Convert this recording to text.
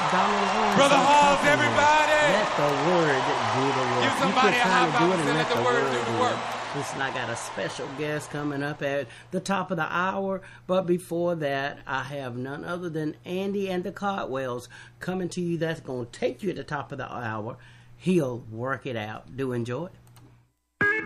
Donald Lawrence. Brother is Halls, talking everybody. about. Let the word do the work. Give somebody a high five and say, let the word do the work. Listen, I got a special guest coming up at the top of the hour, but before that, I have none other than Andy and the Cardwells coming to you. That's going to take you at the top of the hour. He'll work it out. Do enjoy it.